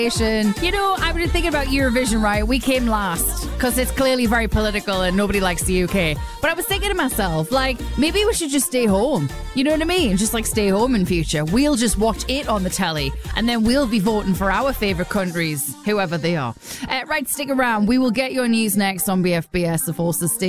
You know, I've been thinking about Eurovision, right? We came last because it's clearly very political and nobody likes the UK. But I was thinking to myself, like, maybe we should just stay home. You know what I mean? Just like stay home in future. We'll just watch it on the telly and then we'll be voting for our favourite countries, whoever they are. Right, stick around. We will get your news next on BFBS, the Forces Station.